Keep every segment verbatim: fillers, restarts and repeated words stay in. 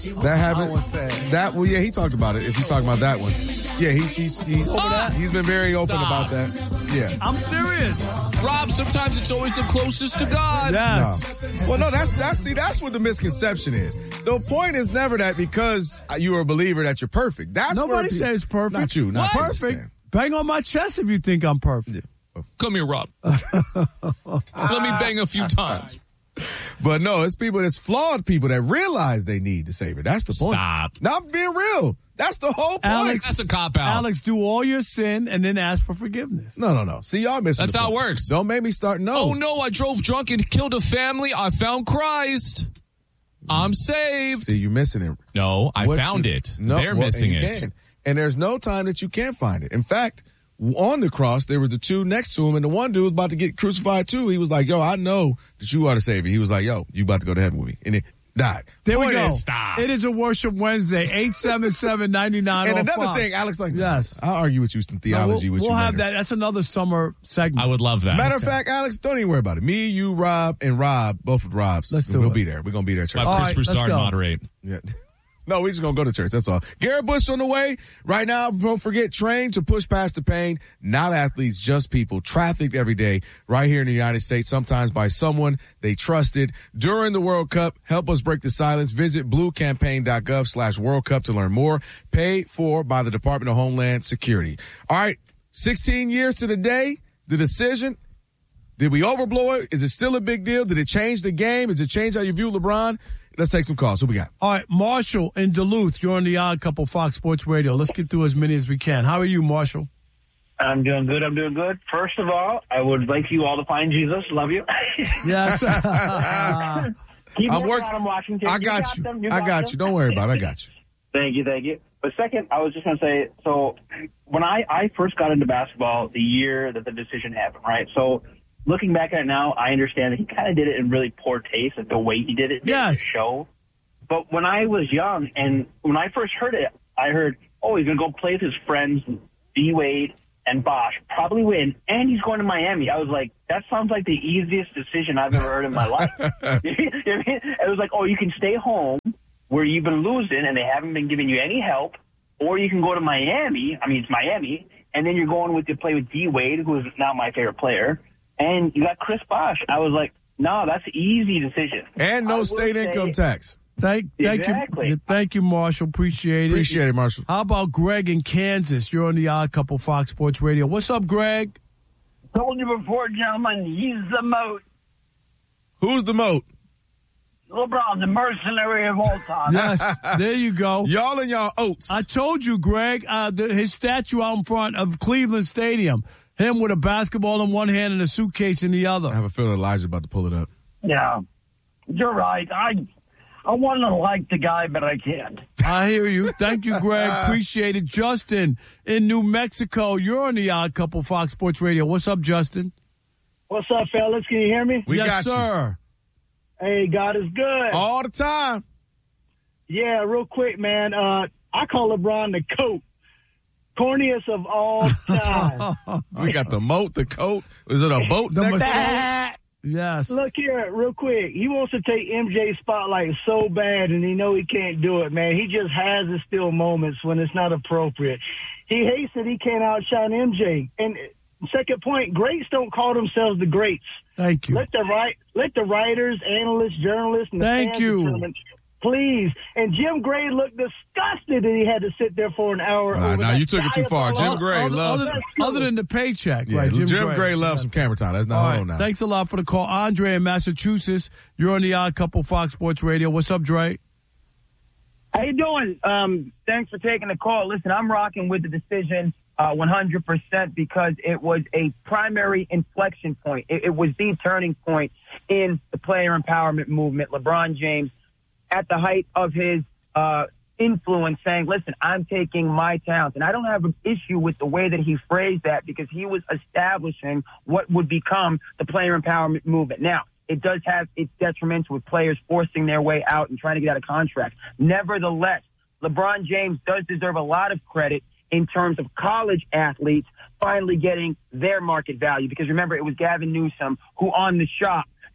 That happened. That well, yeah, he talked about it. If he's talking about that one, yeah, he's he's he's, Ah! he's been very open Stop. about that. Yeah, I'm serious. Rob, sometimes it's always the closest to God. Yes. No. Well, no, that's that's see, that's what the misconception is. The point is never that because you are a believer that you're perfect. That's Nobody where people, says perfect. Not you. Not What? perfect. Bang on my chest if you think I'm perfect. Yeah. Come here, Rob. Let me bang a few times. But no, it's people that's flawed people that realize they need the Savior. That's the point. Stop. Not being real. That's the whole point. Alex, That's a cop-out. Alex, do all your sin and then ask for forgiveness. No, no, no. See, y'all missing That's the how it point. works. Don't make me start. No. Oh, no, I drove drunk and killed a family. I found Christ. I'm saved. See, you're missing it. No, I What found you- it. No, They're well, missing and you it. can. And there's no time that you can't find it. In fact, on the cross, there was the two next to him, and the one dude was about to get crucified too. He was like, yo, I know that you are the Savior. He was like, yo, you about to go to heaven with me. And it died. There we Point go. is- Stop. It is a Worship Wednesday, eight seven seven, nine nine And oh another five. thing, Alex, like, Yes. I'll argue with you some No, theology we'll with we'll you have later. that. That's another summer segment. I would love that. Matter of fact, Alex, don't even worry about it. Me, you, Rob, and Rob, both with Robs, Let's do we'll it. be there. We're going to be there at church. Let All Chris right, Broussard let's go. moderate. Yeah. No, we're just going to go to church. That's all. Garrett Bush on the way. Right now, don't forget, train to push past the pain. Not athletes, just people trafficked every day right here in the United States, sometimes by someone they trusted. During the World Cup, help us break the silence. Visit bluecampaign.gov slash World Cup to learn more. Paid for by the Department of Homeland Security. All right, sixteen years to the day, the decision. Did we overblow it? Is it still a big deal? Did it change the game? Does it change how you view LeBron? Let's take some calls. Who we got? All right, Marshall in Duluth. You're on the Odd Couple Fox Sports Radio. Let's get through as many as we can. How are you, Marshall? I'm doing good. I'm doing good. First of all, I would like you all to find Jesus. Love you. Yes. Keep I'm working work- on them, Washington. I got you. them. I got them. you. Don't worry about it. I got you. Thank you. Thank you. But second, I was just going to say, so when I, I first got into basketball the year that the decision happened, right? So looking back at it now, I understand that he kind of did it in really poor taste, like the way he did it, Yes. didn't show. But when I was young and when I first heard it, I heard, oh, he's going to go play with his friends, D-Wade and Bosh, probably win, and he's going to Miami. I was like, that sounds like the easiest decision I've ever heard in my life. You know what I mean? It was like, oh, you can stay home where you've been losing and they haven't been giving you any help, or you can go to Miami. I mean, it's Miami, and then you're going with to play with D-Wade, who is not my favorite player, and you got Chris Bosh. I was like, no, that's an easy decision. And I no will state say- income tax. Thank, thank Exactly. you. Thank you, Marshall. Appreciate it. Appreciate it, Marshall. How about Greg in Kansas? You're on the Odd Couple Fox Sports Radio. What's up, Greg? Told you before, gentlemen, he's the moat. Who's the moat? LeBron, the mercenary of all time. Yes, there you go. Y'all and y'all oats. I told you, Greg, uh, the, his statue out in front of Cleveland Stadium, him with a basketball in one hand and a suitcase in the I other. have a feeling Elijah's about to pull it up. Yeah, you're right. I I want to like the guy, but I can't. I hear you. Thank you, Greg. Appreciate it. Justin in New Mexico, you're on the Odd Couple Fox Sports Radio. What's up, Justin? What's up, fellas? Can you hear me? We yes, got you. sir. Hey, God is good. All the time. Yeah, real quick, man. Uh, I call LeBron the coat. Corniest of all time. We got the moat, the coat. Is it a boat The next to machine. Yes. Look here, real quick. He wants to take M J's spotlight so bad, and he know he can't do it, man. He just has his still moments when it's not appropriate. He hates that he can't outshine M J. And second point, greats don't call themselves the greats. Thank you. Let the right, let the writers, analysts, journalists, and the Thank fans you. determine. Please. And Jim Gray looked disgusted that he had to sit there for an hour. All right, over now that you took it too far. diabolical- Jim Gray other, loves other, other than the paycheck, Yeah, right? Jim, Jim, Gray, loves some camera time. That's not All hold right. on now. Thanks a lot for the call. Andre in Massachusetts, you're on the Odd Couple Fox Sports Radio. What's up, Dre? How you doing? Um, thanks for taking the call. Listen, I'm rocking with the decision uh, one hundred percent because it was a primary inflection point. It, it was the turning point in the player empowerment movement. LeBron James, at the height of his uh, influence, saying, listen, I'm taking my talents. And I don't have an issue with the way that he phrased that because he was establishing what would become the player empowerment movement. Now, it does have its detriments with players forcing their way out and trying to get out of contracts. Nevertheless, LeBron James does deserve a lot of credit in terms of college athletes finally getting their market value. Because remember, it was Gavin Newsom who on the shop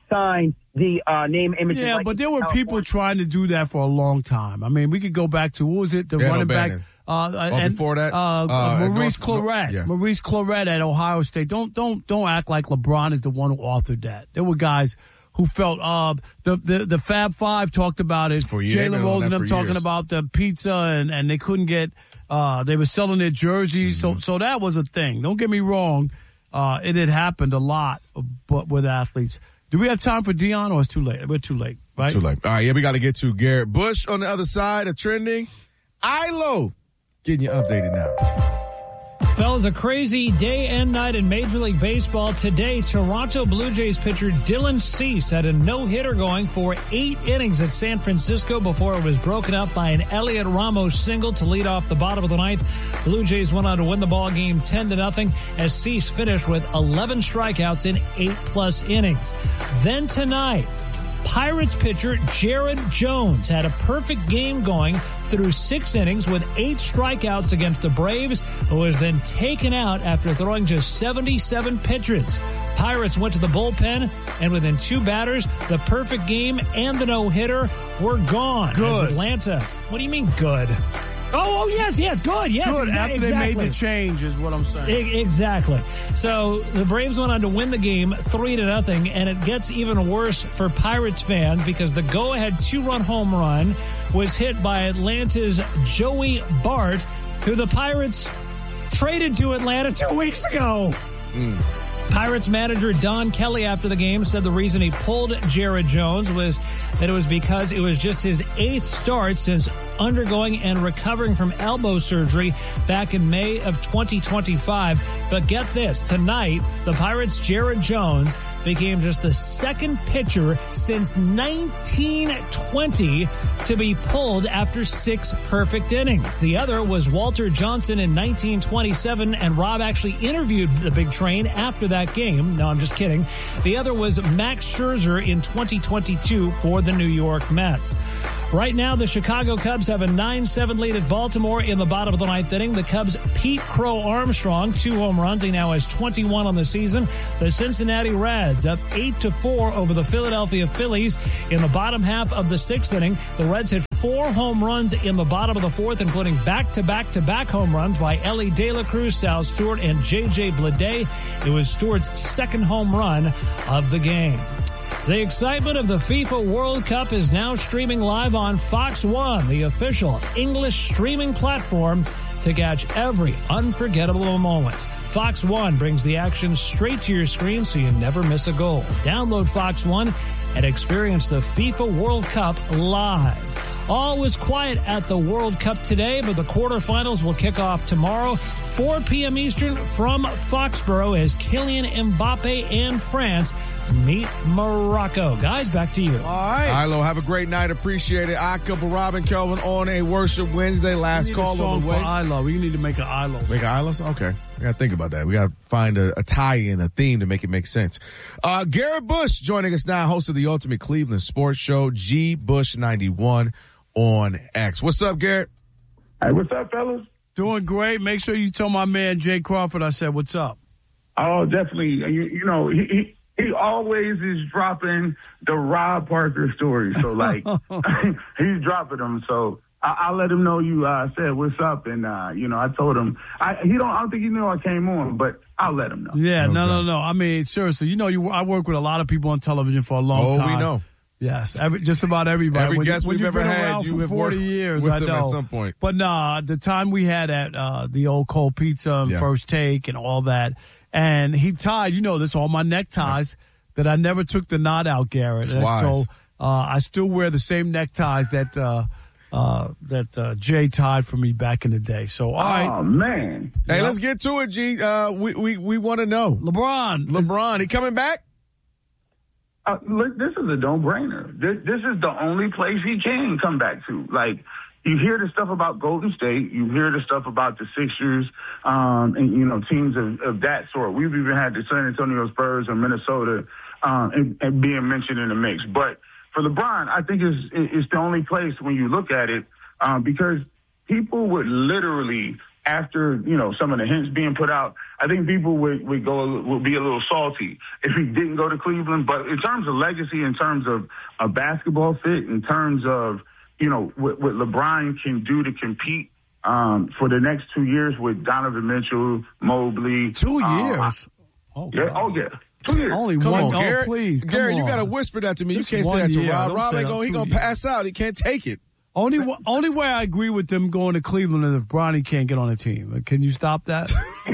sign the uh, name, image. Yeah, and but there were California. people trying to do that for a long time. I mean, we could go back to, what was it, the Dan running back? O'Bannon. Uh, Oh, and, before that? uh, Uh, Maurice North- Claret. yeah. Maurice Claret at Ohio State. Don't don't don't act like LeBron is the one who authored that. There were guys who felt uh, the, the the Fab Five talked about it. For years. They've been Jalen on Rose and that them for talking years. about the pizza and, and they couldn't get. Uh, they were selling their jerseys, Mm-hmm. so so that was a thing. Don't get me wrong. Uh, it had happened a lot, but with athletes. Do we have time for Dion, or it's too late? We're too late, right? Too late. All right, yeah, we got to get to Garrett Bush on the other side of trending. I L O getting you updated now. Fellas, a crazy day and night in Major League Baseball. Today, Toronto Blue Jays pitcher Dylan Cease had a no-hitter going for eight innings at San Francisco before it was broken up by an Elliot Ramos single to lead off the bottom of the ninth. Blue Jays went on to win the ball game ten to nothing as Cease finished with eleven strikeouts in eight-plus innings. Then tonight, Pirates pitcher Jared Jones had a perfect game going through six innings with eight strikeouts against the Braves, who was then taken out after throwing just seventy-seven pitches. Pirates went to the bullpen, and within two batters, the perfect game and the no-hitter were gone. Good. As Atlanta. What do you mean good? Oh, oh yes, yes, good, yes. Good. exa- After exactly. they made the change is what I'm saying. E- Exactly. So the Braves went on to win the game three to nothing, and it gets even worse for Pirates fans because the go-ahead two-run home run was hit by Atlanta's Joey Bart, who the Pirates traded to Atlanta two weeks ago. Mm. Pirates manager Don Kelly after the game said the reason he pulled Jared Jones was that it was because it was just his eighth start since undergoing and recovering from elbow surgery back in May of twenty twenty-five. But get this, tonight, the Pirates' Jared Jones became just the second pitcher since nineteen twenty to be pulled after six perfect innings. The other was Walter Johnson in nineteen twenty-seven, and Rob actually interviewed the Big Train after that game. No, I'm just kidding. The other was Max Scherzer in twenty twenty-two for the New York Mets. Right now, the Chicago Cubs have a nine seven lead at Baltimore in the bottom of the ninth inning. The Cubs' Pete Crow Armstrong, two home runs. He now has twenty-one on the season. The Cincinnati Reds up eight to four over the Philadelphia Phillies in the bottom half of the sixth inning. The Reds hit four home runs in the bottom of the fourth, including back-to-back-to-back home runs by Ellie De La Cruz, Sal Stewart, and J J Bleday. It was Stewart's second home run of the game. The excitement of the FIFA World Cup is now streaming live on Fox One, the official English streaming platform, to catch every unforgettable moment. Fox One brings the action straight to your screen so you never miss a goal. Download Fox One and experience the FIFA World Cup live. All was quiet at the World Cup today, but the quarterfinals will kick off tomorrow, four p.m. Eastern from Foxborough, as Kylian Mbappe and France meet Morocco. Guys, back to you. All right. I L O, have a great night. Appreciate it. I couple Robin Kelvin on a Worship Wednesday. Last call on the way. I L O. We need to make an I L O. Make an I L O? Okay. We got to think about that. We got to find a, a tie-in, a theme to make it make sense. Uh, Garrett Bush joining us now, host of the Ultimate Cleveland Sports Show, G Bush ninety-one on X. What's up, Garrett? Hey, what's up, fellas? Doing great. Make sure you tell my man Jay Crawford I said what's up. Oh, definitely. You, you know, he, he he always is dropping the Rob Parker story. So, like, he's dropping them. So I, I'll let him know you uh, said what's up. And, uh, you know, I told him. I, he don't, I don't think he knew I came on, but I'll let him know. Yeah, Okay. no, no, no. I mean, seriously, you know, you I work with a lot of people on television for a long Oh, time. we know. Yes, every, just about everybody. Every when, guest when we've you've ever been had, around you for have forty worked years, with I them know. at some point. But nah, the time we had at uh, the old Cold Pizza and Yeah. First Take and all that, and he tied, you know, this all my neckties that I never took the knot out, Garrett. And wise. so uh, I still wear the same neckties that uh, uh, that uh, Jay tied for me back in the day. So all right, Oh, man. Hey, Yeah. let's get to it, G. Uh, we we, we want to know. LeBron, LeBron, he coming back? Uh, look, this is a no-brainer. This, this is the only place he can come back to. Like, you hear the stuff about Golden State, you hear the stuff about the Sixers, um, and, you know, teams of, of that sort. We've even had the San Antonio Spurs or Minnesota um, and, and being mentioned in the mix. But for LeBron, I think it's, it's the only place when you look at it, um, because people would literally after, you know, some of the hints being put out, I think people would, would go, would be a little salty if he didn't go to Cleveland. But in terms of legacy, in terms of a basketball fit, in terms of, you know, what, what LeBron can do to compete um, for the next two years with Donovan Mitchell, Mobley. Two um, years? Oh, yeah. Oh, yeah. Two years. Only Come one. on, Oh, Garrett. please. Come Gary, on. you got to whisper that to me. Just you can't say one that to year. Rob. Don't Rob say ain't that. going, he Two going to years. pass out. He can't take it. Only only way I agree with them going to Cleveland is if Bronny can't get on the team. Can you stop that?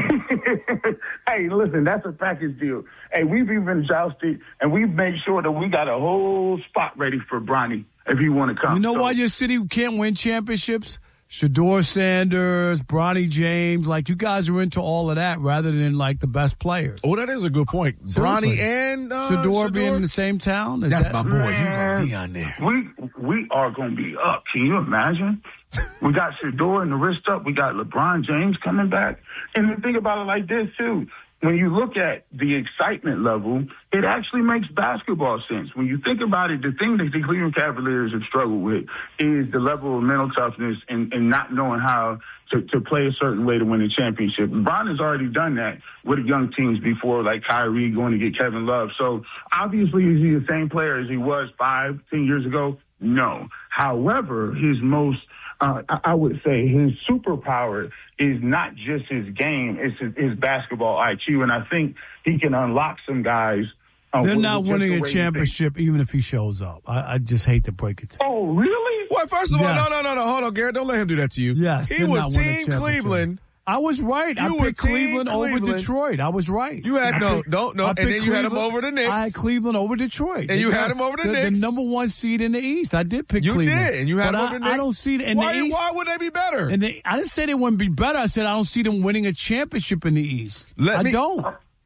Hey, listen, that's a package deal. Hey, we've even jousted, and we've made sure that we got a whole spot ready for Bronny if he want to come. You know So- why your city can't win championships? Shador Sanders, Bronny James, like you guys are into all of that rather than like the best players. Oh, that is a good point. Seriously. Bronny and uh, Shador, Shador being in the same town? Is That's that, my boy. You Man, gonna be on there. We we are gonna be up. Can you imagine? We got Shador and the wrist up. We got LeBron James coming back. And the thing about it like this too, when you look at the excitement level, it actually makes basketball sense. When you think about it, the thing that the Cleveland Cavaliers have struggled with is the level of mental toughness and, and not knowing how to, to play a certain way to win a championship. LeBron has already done that with young teams before, like Kyrie going to get Kevin Love. So obviously, is he the same player as he was five, ten years ago? No. However, his most Uh, I would say his superpower is not just his game, it's his, his basketball I Q. And I think he can unlock some guys. Uh, They're with not just winning the a way he championship even if he shows up. I, I just hate to break it to you. thinks. Oh, really? Well, first of all, Yes. no, no, no, no. Hold on, Garrett. Don't let him do that to you. Yes, He they're was not winning Team championship. Cleveland. I was right. You I were picked Team Cleveland, over Cleveland. Detroit. I was right. You had I no, picked- no, no. I And picked then you had him Cleveland. over the Knicks. I had Cleveland over Detroit. And you They had got him over the the, Knicks. The number one seed in the East. I did pick You Cleveland. did, and you had but him I, over the Knicks. I don't see it in why, the East. Why would they be better? And they, I didn't say they wouldn't be better. I said I don't see them winning a championship in the East. Let I me- don't.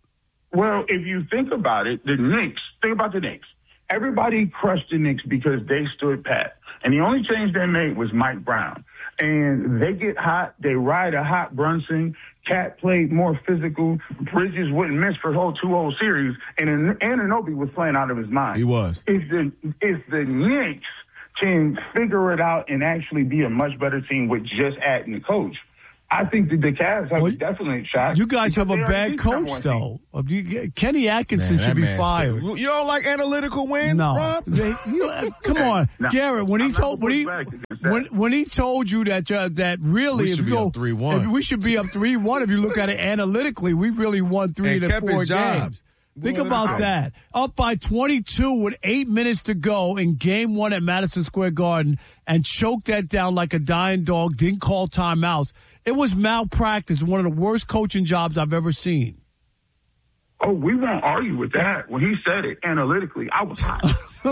Well, if you think about it, the Knicks, think about the Knicks. Everybody crushed the Knicks because they stood pat. And the only change they made was Mike Brown. And they get hot. They ride a hot Brunson. Cat played more physical. Bridges wouldn't miss for the whole two oh series. And Anunoby was playing out of his mind. He was. If the, if the Knicks can figure it out and actually be a much better team with just adding the coach, I think that the Cavs have Well, definitely a shot. You guys have a because they already bad beat number coach, one though. Uh, you- Kenny Atkinson Man, should that be man fired. said- you don't like analytical wins, No, Rob? They- you- uh, come on, No. Garrett. When he I'm not told gonna when he push back against that. when when he told you that uh, that really We if should you be go up three one. if we should be up three one. If you look at it analytically, we really won three And to kept four his job. games. Think Well, about that's that. Up by twenty-two with eight minutes to go in game one at Madison Square Garden and choked that down like a dying dog, didn't call timeouts. It was malpractice, one of the worst coaching jobs I've ever seen. Oh, we won't argue with that. When he said it analytically, I was hot.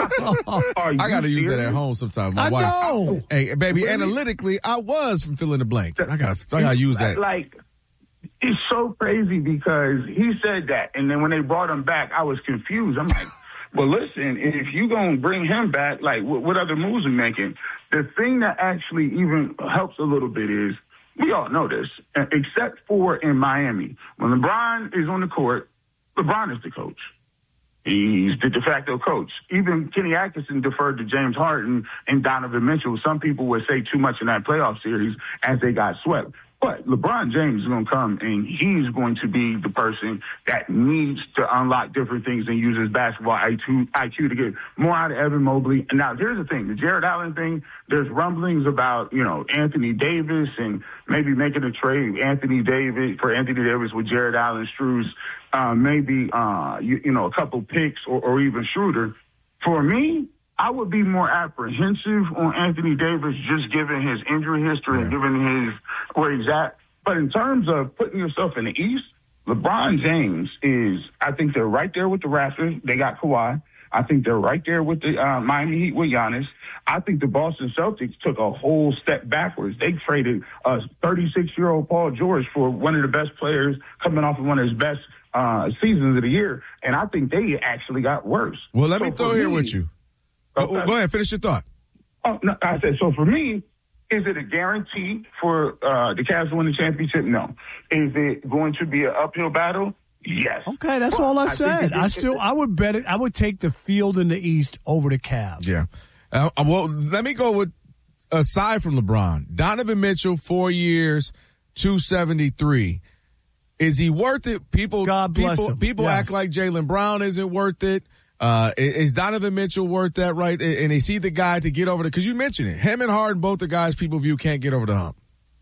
Are you I got to use that serious? at home sometimes. My I wife. know. Hey, baby, Really? analytically, I was from fill in the blank. I got to I got to use that. Like, it's so crazy because he said that, and then when they brought him back, I was confused. I'm like, well, listen, if you gonna bring him back, like, what, what other moves are you making? The thing that actually even helps a little bit is we all know this, except for in Miami, when LeBron is on the court, LeBron is the coach. He's the de facto coach. Even Kenny Atkinson deferred to James Harden and Donovan Mitchell. Some people would say too much in that playoff series as they got swept. But LeBron James is going to come, and he's going to be the person that needs to unlock different things and use his basketball I Q to get more out of Evan Mobley. And now, here's the thing. The Jared Allen thing, there's rumblings about, you know, Anthony Davis and maybe making a trade Anthony Davis for Anthony Davis with Jared Allen, Strus, uh, maybe, uh, you, you know, a couple picks or, or even Schroeder. For me, I would be more apprehensive on Anthony Davis just given his injury history and given his where he's at. But in terms of putting yourself in the East, LeBron James is, I think they're right there with the Raptors. They got Kawhi. I think they're right there with the uh, Miami Heat with Giannis. I think the Boston Celtics took a whole step backwards. They traded a thirty-six-year-old Paul George for one of the best players coming off of one of his best uh, seasons of the year, and I think they actually got worse. Well, let me So throw for here me- with you. Okay. Go, go ahead, finish your thought. Oh, no, I said, so for me, is it a guarantee for uh, the Cavs to win the championship? No. Is it going to be an uphill battle? Yes. Okay, that's But all I think said. it- I it- still, I would bet it. I would take the field in the East over the Cavs. Yeah. Uh, well, let me go with, aside from LeBron, Donovan Mitchell, four years, two seventy-three. Is he worth it? People, God bless people, him. people Yes. act like Jaylen Brown isn't worth it. Uh, is Donovan Mitchell worth that, right? And is he the guy to get over the, cause you mentioned it. Him and Harden, both the guys people view can't get over the hump.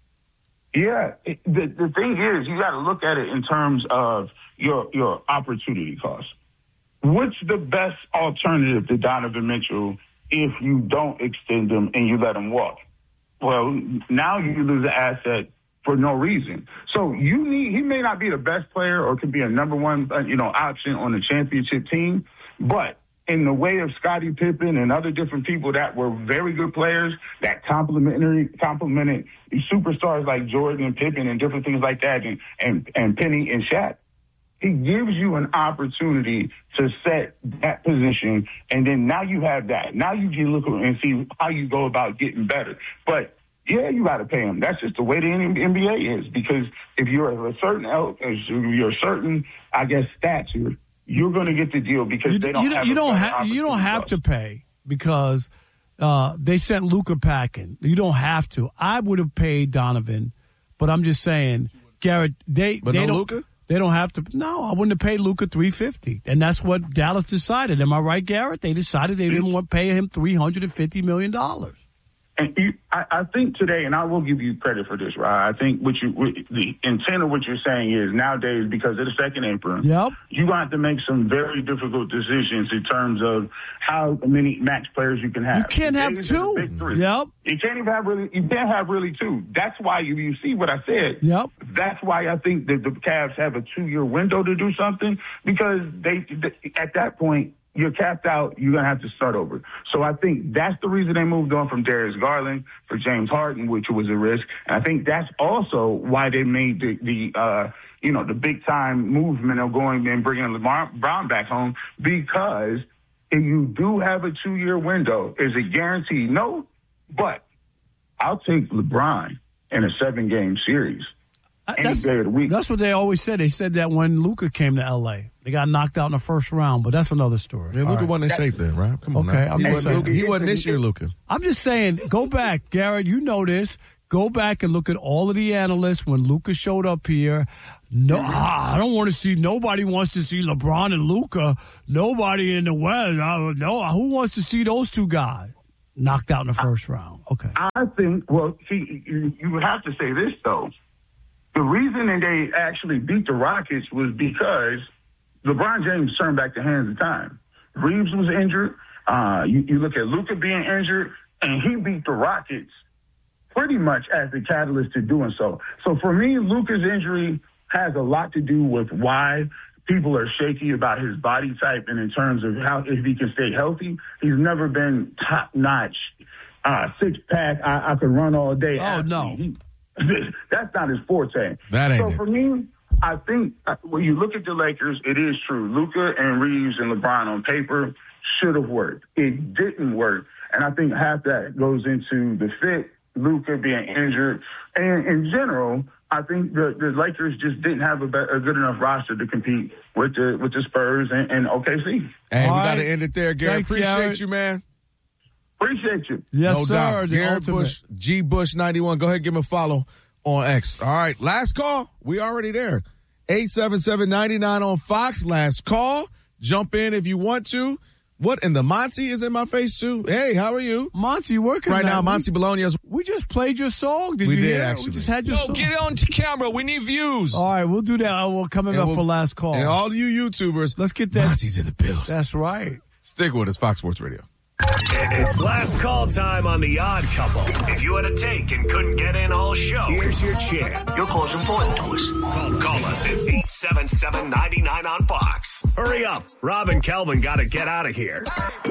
Yeah, it, the the thing is, you got to look at it in terms of your your opportunity cost. What's the best alternative to Donovan Mitchell if you don't extend him and you let him walk? Well, now you lose an asset for no reason. So you need, he may not be the best player or could be a number one, you know, option on the championship team, but in the way of Scottie Pippen and other different people that were very good players that complimentary, complimented superstars like Jordan and Pippen and different things like that, and, and, and Penny and Shaq, he gives you an opportunity to set that position, and then now you have that. Now you can look and see how you go about getting better. But yeah, you got to pay him. That's just the way the N B A is. Because if you're of a certain, if you're a certain, I guess, stature, you're going to get the deal because you, they don't you, have. You a don't better have. You don't have to cost. pay because uh, they sent Luka packing. You don't have to. I would have paid Donovan, but I'm just saying, Garrett. They But they no don't. Luka? They don't have to. No, I wouldn't have paid Luka three fifty, and that's what Dallas decided. Am I right, Garrett? They decided they didn't want to pay him three hundred and fifty million dollars. And you, I, I think today, and I will give you credit for this, right? I think what you, what, the intent of what you're saying is nowadays, because of the second apron, Yep. you have to make some very difficult decisions in terms of how many max players you can have. You can't have Days is a two. big three. Yep. You can't even have really. You can't have really two. That's why you, you see what I said. Yep. That's why I think that the Cavs have a two-year window to do something because they, they at that point. You're capped out. You're going to have to start over. So I think that's the reason they moved on from Darius Garland for James Harden, which was a risk. And I think that's also why they made the, the uh, you know, the big time movement of going and bringing LeBron Brown back home because if you do have a two year window, is it guaranteed? No, but I'll take LeBron in a seven game series. Any That's, day of the week. that's what they always said. They said that when Luka came to L A. They got knocked out in the first round, but that's another story. Yeah, All Luka right. wasn't in shape then, right? Come on Okay, now. I'm He, just wasn't, saying. he wasn't this year, Luka. I'm just saying, go back, Garrett. You know this. Go back and look at all of the analysts when Luka showed up here. No, ah, I don't want to see. Nobody wants to see LeBron and Luka. Nobody in the West. Uh, no, who wants to see those two guys knocked out in the first round? Okay. I think, well, see, you, you have to say this, though. The reason that they actually beat the Rockets was because LeBron James turned back the hands of time. Reeves was injured. Uh, you, you look at Luka being injured, and he beat the Rockets pretty much as the catalyst to doing so. So for me, Luka's injury has a lot to do with why people are shaky about his body type and in terms of how if he can stay healthy. He's never been top-notch, uh, six-pack, I, I could run all day. Oh, athlete. no. He, that's not his forte. That ain't so it. for me, I think uh, when you look at the Lakers, it is true. Luka and Reeves and LeBron on paper should have worked. It didn't work. And I think half that goes into the fit, Luka being injured. And in general, I think the, the Lakers just didn't have a, be- a good enough roster to compete with the with the Spurs and, and O K C. Hey, All we right. got to end it there, Gary. Thank you, Appreciate Garrett. you, man. Appreciate you. Yes, no sir. doubt. The Garrett ultimate. Bush, G Bush ninety-one. Go ahead and give him a follow on X. All right. Last call. We already there. eight seven seven, nine nine on Fox. Last call. Jump in if you want to. What? And the Monty is in my face too. Hey, how are you? Monty, you working Right now, We- Monty Bologna's. We just played your song. Did We you did, hear? it? actually. We just had your No, song. get on to camera. We need views. All right, we'll do that. Uh, We're coming And up we'll- for last call. And all you YouTubers. Let's get that. Monty's in the building. That's right. Stick with us, Fox Sports Radio. It's last call time on The Odd Couple. If you had a take and couldn't get in all show, here's your chance. Your call's important to us. Call, call us at eight seven seven, nine nine on Fox. Hurry up. Rob and Kelvin got to get out of here.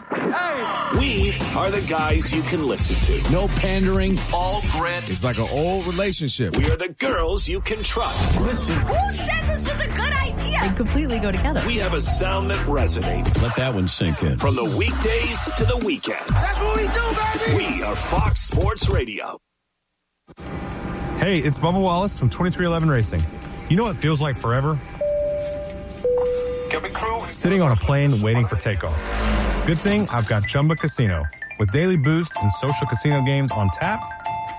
We are the guys you can listen to. No pandering, all grit. It's like an old relationship. We are the girls you can trust. Listen. Who said this was a good idea? They completely go together. We have a sound that resonates. Let that one sink in. From the weekdays to the weekends. That's what we do, baby. We are Fox Sports Radio. Hey, it's Bubba Wallace from twenty-three eleven Racing. You know what feels like forever? Sitting on a plane waiting for takeoff. Good thing I've got Chumba Casino. With daily boost and social casino games on tap,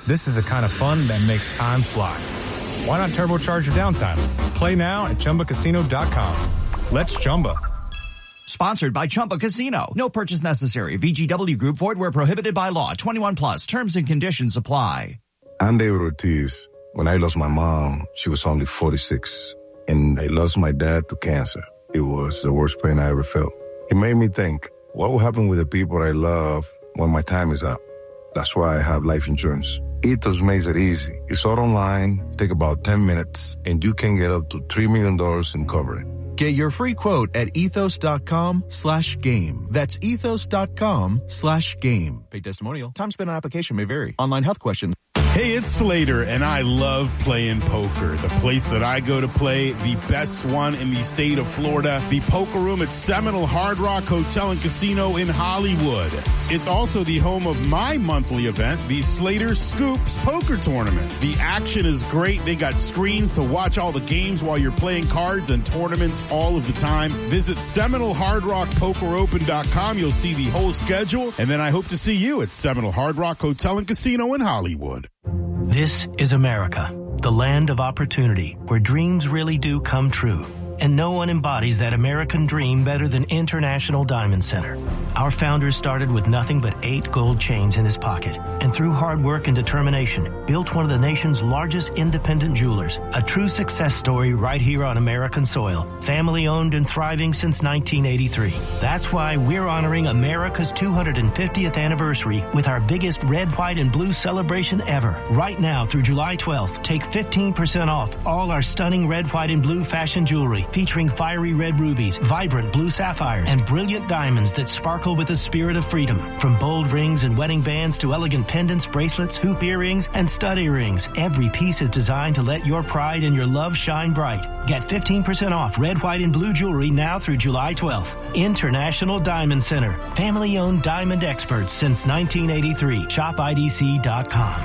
This is the kind of fun that makes time fly. Why not turbocharge your downtime? Play now at Chumba Casino dot com. Let's Chumba. Sponsored by Chumba Casino. No purchase necessary. V G W Group. Void where prohibited by law. twenty-one plus. Terms and conditions apply. I'm David Ortiz. When I lost my mom, she was only forty-six. And I lost my dad to cancer. It was the worst pain I ever felt. It made me think, what will happen with the people I love when my time is up? That's why I have life insurance. Ethos makes it easy. It's all online, take about ten minutes, and you can get up to three million dollars in coverage. Get your free quote at ethos.com slash game. That's ethos.com slash game. Paid testimonial. Time spent on application may vary. Online health questions. Hey, it's Slater, and I love playing poker. The place that I go to play, the best one in the state of Florida, the Poker Room at Seminole Hard Rock Hotel and Casino in Hollywood. It's also the home of my monthly event, the Slater Scoops Poker Tournament. The action is great. They got screens to watch all the games while you're playing cards and tournaments all of the time. Visit Seminole Hard Rock Poker Open dot com. You'll see the whole schedule, and then I hope to see you at Seminole Hard Rock Hotel and Casino in Hollywood. This is America, the land of opportunity, where dreams really do come true. And no one embodies that American dream better than International Diamond Center. Our founder started with nothing but eight gold chains in his pocket, and through hard work and determination, built one of the nation's largest independent jewelers. A true success story right here on American soil. Family owned and thriving since nineteen eighty-three. That's why we're honoring America's two hundred fiftieth anniversary with our biggest red, white, and blue celebration ever. Right now through July twelfth, take fifteen percent off all our stunning red, white, and blue fashion jewelry, featuring fiery red rubies, vibrant blue sapphires, and brilliant diamonds that sparkle with the spirit of freedom. From bold rings and wedding bands to elegant pendants, bracelets, hoop earrings, and stud earrings, every piece is designed to let your pride and your love shine bright. Get fifteen percent off red, white, and blue jewelry now through July twelfth. International Diamond Center. Family-owned diamond experts since nineteen eighty-three. shop I D C dot com.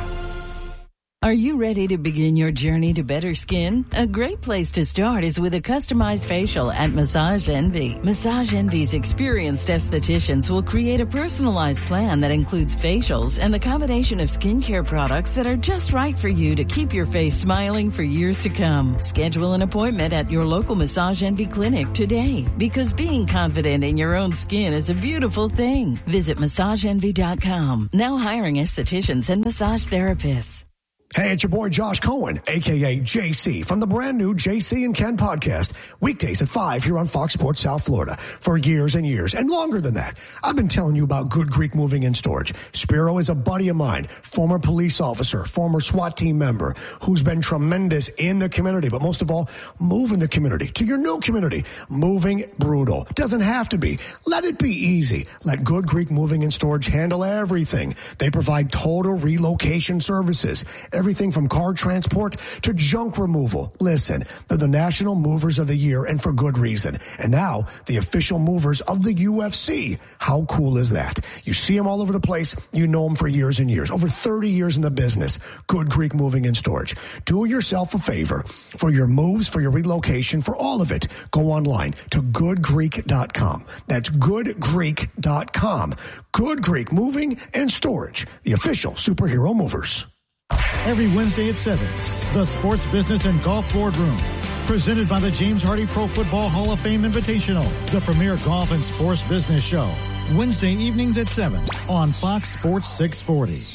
Are you ready to begin your journey to better skin? A great place to start is with a customized facial at Massage Envy. Massage Envy's experienced estheticians will create a personalized plan that includes facials and a combination of skincare products that are just right for you to keep your face smiling for years to come. Schedule an appointment at your local Massage Envy clinic today, because being confident in your own skin is a beautiful thing. Visit massage envy dot com. Now hiring estheticians and massage therapists. Hey, it's your boy Josh Cohen, a k a. J C, from the brand new J C and Ken podcast, weekdays at five here on Fox Sports South Florida. For years and years, and longer than that, I've been telling you about Good Greek Moving and Storage. Spiro is a buddy of mine, former police officer, former SWAT team member, who's been tremendous in the community, but most of all, moving the community to your new community. Moving brutal. Doesn't have to be. Let it be easy. Let Good Greek Moving and Storage handle everything. They provide total relocation services. Everything from car transport to junk removal. Listen, they're the National Movers of the Year, and for good reason. And now, the official movers of the U F C. How cool is that? You see them all over the place. You know them for years and years. Over thirty years in the business. Good Greek Moving and Storage. Do yourself a favor. For your moves, for your relocation, for all of it, go online to good greek dot com. That's good greek dot com. Good Greek Moving and Storage. The official superhero movers. Every Wednesday at seven, the Sports Business and Golf Boardroom, presented by the James Hardy Pro Football Hall of Fame Invitational, the premier golf and sports business show. Wednesday evenings at seven on Fox Sports six forty.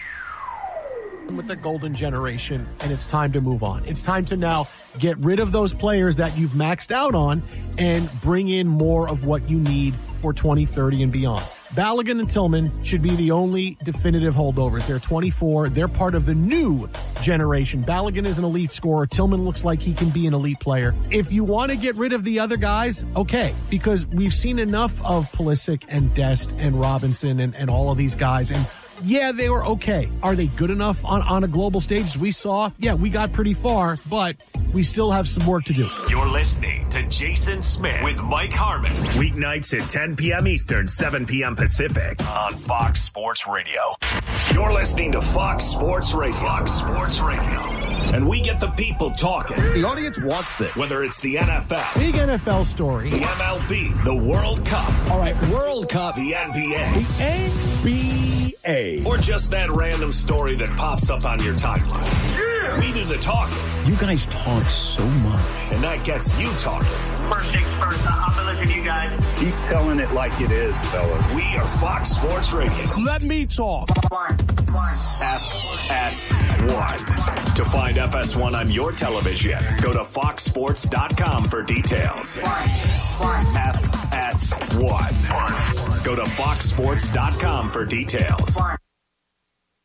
With the golden generation, and it's time to move on. It's time to now get rid of those players that you've maxed out on and bring in more of what you need for twenty thirty and beyond. Balogun and Tillman should be the only definitive holdovers. They're twenty-four. They're part of the new generation. Balogun is an elite scorer. Tillman looks like he can be an elite player. If you want to get rid of the other guys, okay, because we've seen enough of Pulisic and Dest and Robinson and, and all of these guys, and yeah, they were okay. Are they good enough on, on a global stage? As we saw, yeah, we got pretty far, but we still have some work to do. You're listening to Jason Smith with Mike Harmon. Weeknights at ten p.m. Eastern, seven p.m. Pacific on Fox Sports Radio. You're listening to Fox Sports Radio. Fox Sports Radio. And we get the people talking. The audience wants this. Whether it's the N F L. Big N F L story. The M L B. The World Cup. All right, World Cup. The N B A. The N B A. Or just that random story that pops up on your timeline. Yeah. We do the talking. You guys talk so much. And that gets you talking. First things first, I'm going to listen to you guys. Keep telling it like it is, fellas. We are Fox Sports Radio. Let me talk. F S one. To find F S one on your television, go to fox sports dot com for details. F S one. Go to fox sports dot com for details.